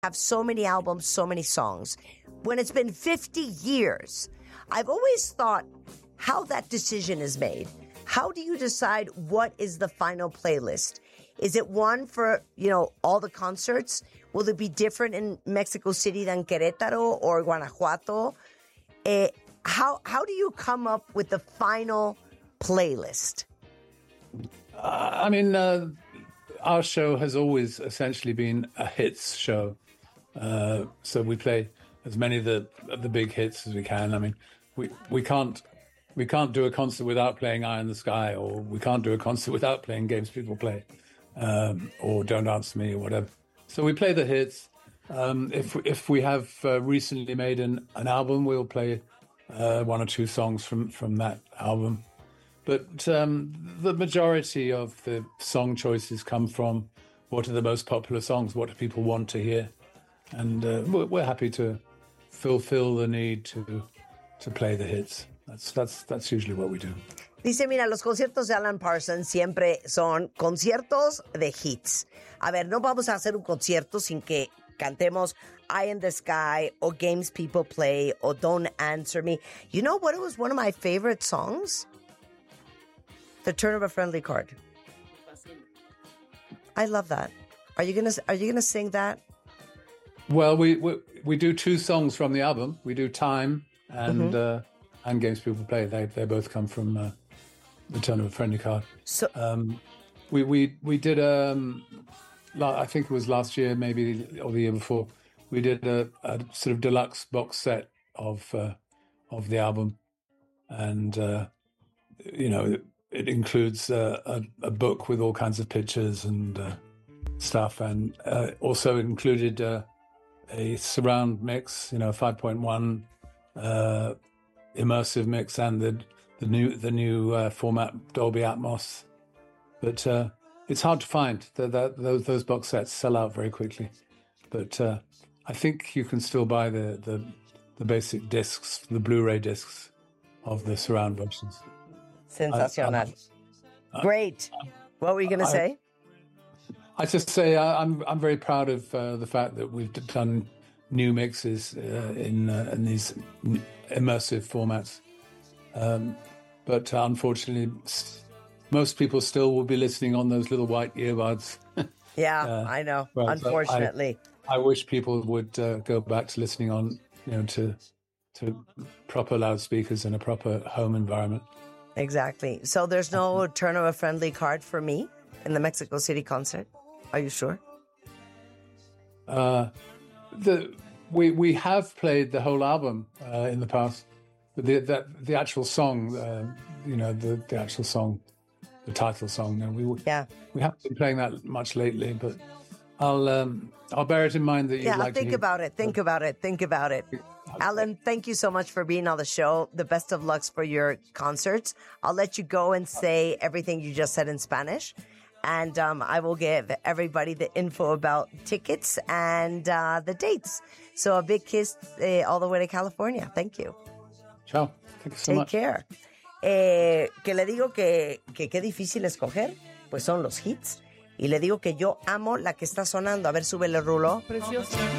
have so many albums, so many songs. When it's been 50 years, I've always thought how that decision is made. How do you decide what is the final playlist? Is it one for, all the concerts? Will it be different in Mexico City than Querétaro or Guanajuato? How do you come up with the final playlist? Our show has always essentially been a hits show. So we play as many of the big hits as we can. We can't do a concert without playing Eye in the Sky, or we can't do a concert without playing Games People Play, or Don't Answer Me, or whatever. So we play the hits. If we have recently made an album, we'll play one or two songs from that album. But the majority of the song choices come from what are the most popular songs, what do people want to hear. And we're happy to fulfill the need to play the hits. That's usually what we do. Dice, mira, los conciertos de Alan Parsons siempre son conciertos de hits. A ver, no vamos a hacer un concierto sin que cantemos Eye in the Sky or Games People Play or Don't Answer Me. You know what was one of my favorite songs? The Turn of a Friendly Card. I love that. Are you gonna sing that? Well, we do two songs from the album. We do Time and Games People Play. They both come from The Turn of a Friendly Card. So we did I think it was last year, maybe, or the year before. We did a sort of deluxe box set of the album, and it includes a book with all kinds of pictures and stuff, and also included a surround mix, 5.1 immersive mix, and the new format Dolby Atmos. But it's hard to find. Those box sets sell out very quickly. But I think you can still buy the basic discs, the Blu-ray discs of the surround versions. Sensacional. Great. What were you going to say? I just say I'm very proud of the fact that we've done new mixes in these immersive formats. But unfortunately, most people still will be listening on those little white earbuds. Yeah, I know. Unfortunately. I wish people would go back to listening on, to proper loudspeakers in a proper home environment. Exactly. So there's no Turn of a Friendly Card for me in the Mexico City concert? Are you sure? We have played the whole album in the past. But the actual song, the actual song, the title song. We haven't been playing that much lately, but I'll bear it in mind that you'd like to hear. Think about it. Alan, thank you so much for being on the show. The best of lucks for your concerts. I'll let you go and say everything you just said in Spanish. And I will give everybody the info about tickets and the dates. So a big kiss all the way to California. Thank you. Ciao. Thank you so much. Take care. Que le digo que qué difícil escoger, pues son los hits. Y le digo que yo amo la que está sonando. A ver, súbele, Rulo. Precioso.